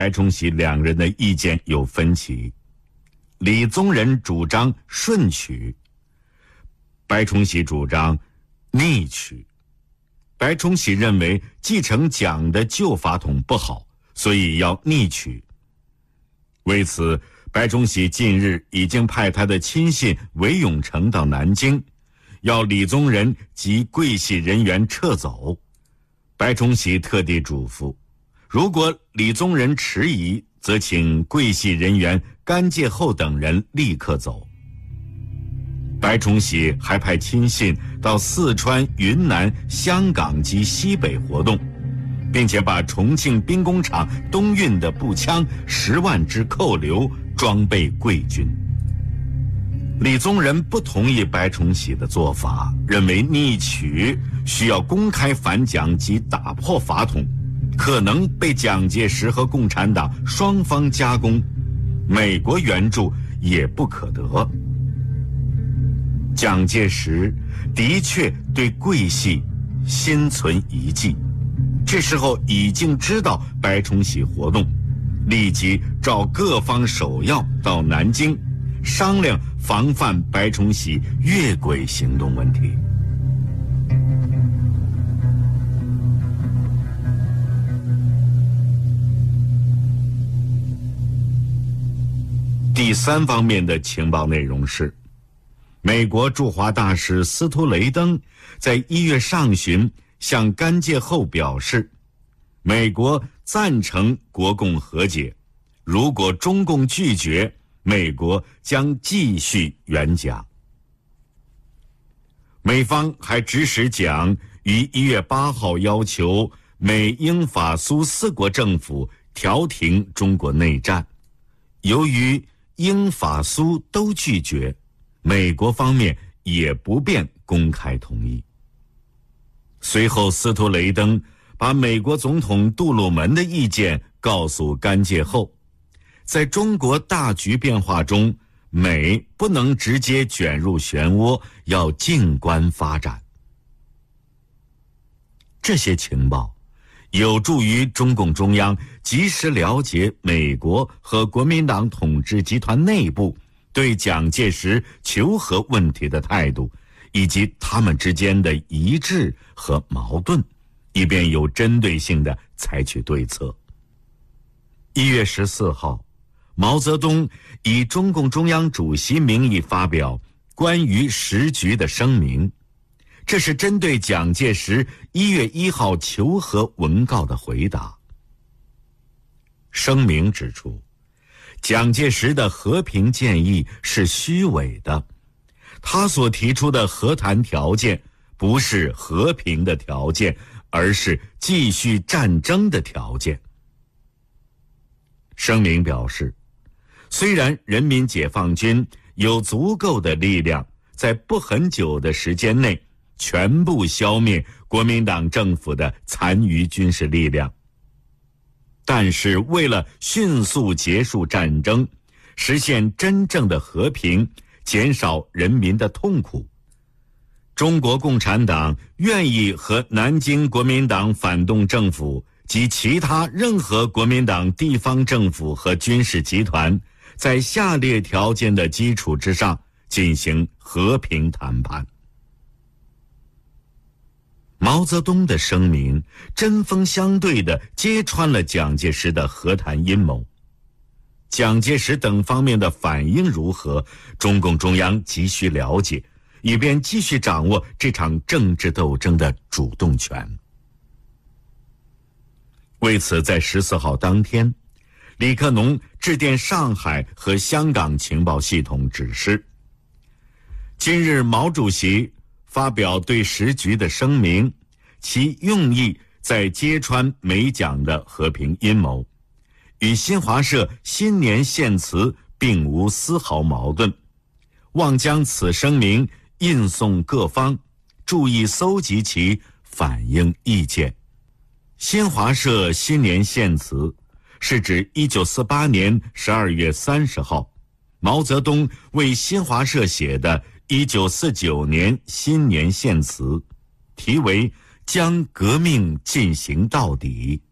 白崇禧两人的意见有分歧。李宗仁主张顺取，白崇禧主张逆取。白崇禧认为继承蒋的旧法统不好，所以要逆取。为此，白崇禧近日已经派他的亲信韦永成到南京，要李宗仁及桂系人员撤走。白崇禧特地嘱咐，如果李宗仁迟疑，则请桂系人员甘介后等人立刻走。白崇禧还派亲信到四川、云南、香港及西北活动，并且把重庆兵工厂东运的步枪10万支扣留，装备桂军。李宗仁不同意白崇禧的做法，认为逆取需要公开反蒋及打破法统，可能被蒋介石和共产党双方夹攻，美国援助也不可得。蒋介石的确对桂系心存疑忌，这时候已经知道白崇禧活动，立即召各方首要到南京，商量防范白崇禧越轨行动问题。第三方面的情报内容是，美国驻华大使司徒雷登在1月上旬向甘介后表示，美国赞成国共和解，如果中共拒绝，美国将继续援蒋。美方还指使蒋于1月8号要求美英法苏4国政府调停中国内战，由于英法苏都拒绝，美国方面也不便公开同意。随后司徒雷登把美国总统杜鲁门的意见告诉甘介后，在中国大局变化中，美不能直接卷入漩涡，要静观发展。这些情报有助于中共中央及时了解美国和国民党统治集团内部对蒋介石求和问题的态度，以及他们之间的一致和矛盾，以便有针对性地采取对策。1月14号，毛泽东以中共中央主席名义发表关于时局的声明，这是针对蒋介石1月1号求和文告的回答。声明指出，蒋介石的和平建议是虚伪的，他所提出的和谈条件不是和平的条件，而是继续战争的条件。声明表示，虽然人民解放军有足够的力量，在不很久的时间内全部消灭国民党政府的残余军事力量，但是为了迅速结束战争，实现真正的和平，减少人民的痛苦，中国共产党愿意和南京国民党反动政府及其他任何国民党地方政府和军事集团，在下列条件的基础之上进行和平谈判。毛泽东的声明针锋相对地揭穿了蒋介石的和谈阴谋。蒋介石等方面的反应如何，中共中央急需了解，以便继续掌握这场政治斗争的主动权。为此，在14号当天，李克农致电上海和香港情报系统指示，今日毛主席发表对时局的声明，其用意在揭穿美蒋的和平阴谋，与新华社新年献词并无丝毫矛盾，望将此声明印送各方，注意搜集其反映意见。新华社新年献词是指1948年12月30号，毛泽东为新华社写的1949年新年献词，题为将革命进行到底。